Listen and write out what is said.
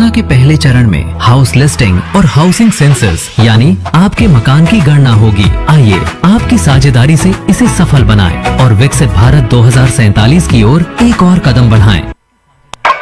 योजना के पहले चरण में हाउस लिस्टिंग और हाउसिंग सेंसस यानी आपके मकान की गणना होगी। आइए आपकी साझेदारी से इसे सफल बनाएं और विकसित भारत 2047 की ओर एक और कदम बढ़ाएं।